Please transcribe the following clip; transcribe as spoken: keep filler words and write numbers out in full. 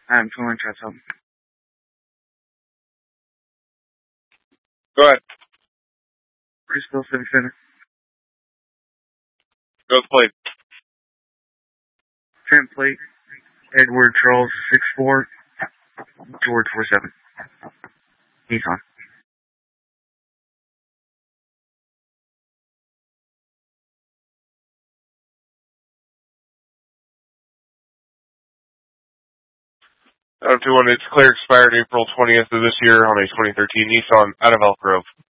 I'm calling Trust Go ahead. Crystal Civic Center. Go plate. Template. Edward Charles six four. George four seven. Nissan. Adam two one, it's clear, expired April twentieth of this year on a twenty thirteen Nissan out of Elk Grove.